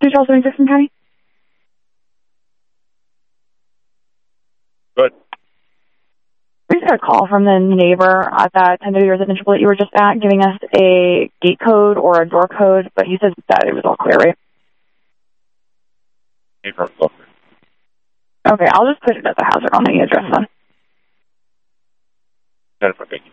Charles in Dixon County? Good. We just got a call from the neighbor at that 1030 residential that you were just at, giving us a gate code or a door code, but he said that it was all clear, right? Okay, I'll just put it as a hazard on the address then. Jennifer,